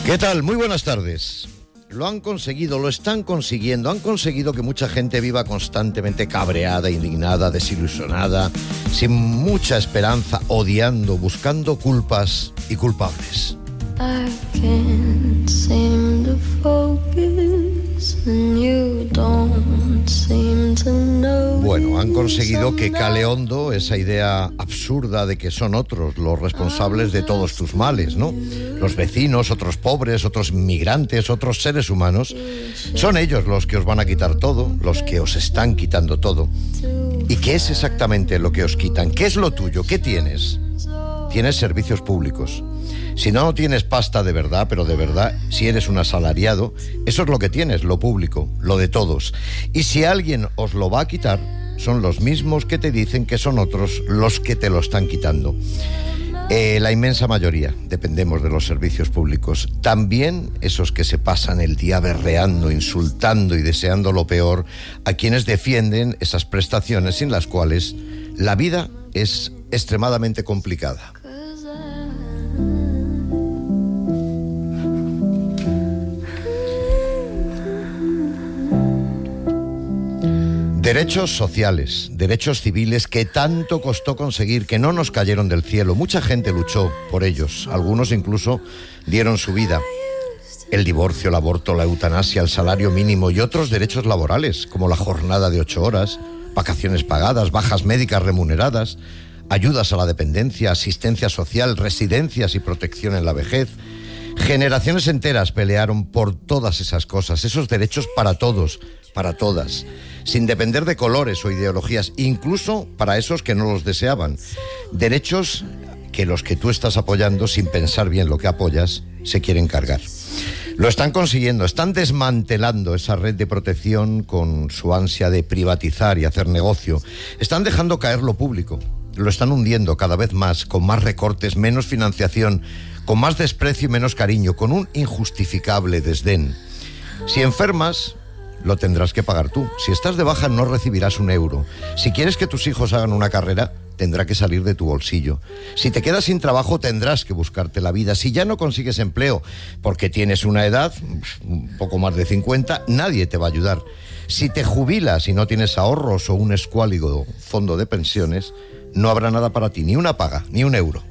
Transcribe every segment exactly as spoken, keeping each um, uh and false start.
¿Qué tal? Muy buenas tardes. Lo han conseguido, lo están consiguiendo. Han conseguido que mucha gente viva constantemente cabreada, indignada, desilusionada, sin mucha esperanza, odiando, buscando culpas y culpables. I can't seem to focus and you don't seem to know. Bueno, han conseguido que cale hondo esa idea absurda de que son otros los responsables de todos tus males, ¿no? Los vecinos, otros pobres, otros migrantes, otros seres humanos. Son ellos los que os van a quitar todo, los que os están quitando todo. ¿Y qué es exactamente lo que os quitan? ¿Qué es lo tuyo? ¿Qué tienes? Tienes servicios públicos. Si no tienes pasta de verdad, pero de verdad, si eres un asalariado, eso es lo que tienes, lo público, lo de todos. Y si alguien os lo va a quitar, son los mismos que te dicen que son otros los que te lo están quitando. Eh, la inmensa mayoría dependemos de los servicios públicos. También esos que se pasan el día berreando, insultando y deseando lo peor a quienes defienden esas prestaciones sin las cuales la vida es extremadamente complicada. Derechos sociales, derechos civiles que tanto costó conseguir, que no nos cayeron del cielo. Mucha gente luchó por ellos, algunos incluso dieron su vida. El divorcio, el aborto, la eutanasia, el salario mínimo y otros derechos laborales, como la jornada de ocho horas, vacaciones pagadas, bajas médicas remuneradas, ayudas a la dependencia, asistencia social, residencias y protección en la vejez. Generaciones enteras pelearon por todas esas cosas, esos derechos para todos, para todas, sin depender de colores o ideologías, incluso para esos que no los deseaban. Derechos que los que tú estás apoyando, sin pensar bien lo que apoyas, se quieren cargar. Lo están consiguiendo, están desmantelando esa red de protección con su ansia de privatizar y hacer negocio. Están dejando caer lo público, lo están hundiendo cada vez más, con más recortes, menos financiación, con más desprecio y menos cariño, con un injustificable desdén. Si enfermas, lo tendrás que pagar tú. Si estás de baja, no recibirás un euro. Si quieres que tus hijos hagan una carrera, tendrá que salir de tu bolsillo. Si te quedas sin trabajo, tendrás que buscarte la vida. Si ya no consigues empleo porque tienes una edad, un poco más de cincuenta, nadie te va a ayudar. Si te jubilas y no tienes ahorros o un escuálido fondo de pensiones, no habrá nada para ti, ni una paga, ni un euro.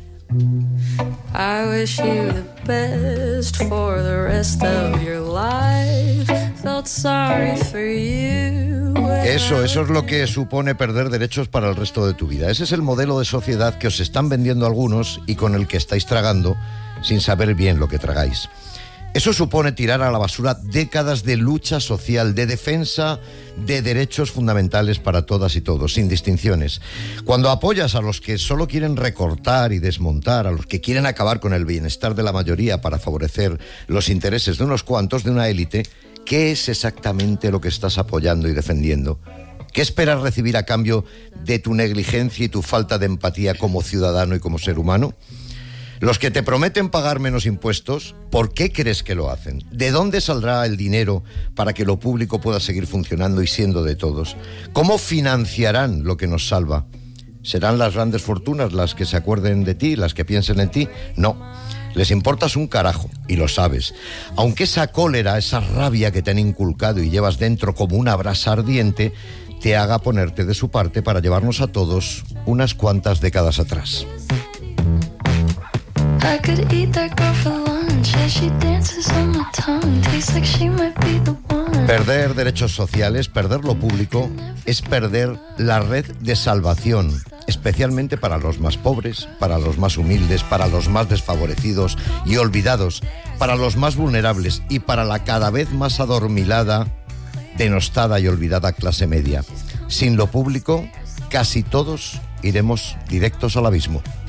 I wish you the best for the rest of your life. Felt sorry for you. Eso, eso es lo que supone perder derechos para el resto de tu vida. Ese es el modelo de sociedad que os están vendiendo algunos y con el que estáis tragando sin saber bien lo que tragáis. Eso supone tirar a la basura décadas de lucha social, de defensa de derechos fundamentales para todas y todos, sin distinciones. Cuando apoyas a los que solo quieren recortar y desmontar, a los que quieren acabar con el bienestar de la mayoría para favorecer los intereses de unos cuantos, de una élite, ¿qué es exactamente lo que estás apoyando y defendiendo? ¿Qué esperas recibir a cambio de tu negligencia y tu falta de empatía como ciudadano y como ser humano? Los que te prometen pagar menos impuestos, ¿por qué crees que lo hacen? ¿De dónde saldrá el dinero para que lo público pueda seguir funcionando y siendo de todos? ¿Cómo financiarán lo que nos salva? ¿Serán las grandes fortunas las que se acuerden de ti, las que piensen en ti? No. Les importas un carajo, y lo sabes. Aunque esa cólera, esa rabia que te han inculcado y llevas dentro como una brasa ardiente, te haga ponerte de su parte para llevarnos a todos unas cuantas décadas atrás. I could eat that girl for lunch as she dances on my tongue. Tastes like she might be the one. Perder derechos sociales, perder lo público, es perder la red de salvación, especialmente para los más pobres, para los más humildes, para los más desfavorecidos y olvidados, para los más vulnerables y para la cada vez más adormilada, denostada y olvidada clase media. Sin lo público, casi todos iremos directos al abismo.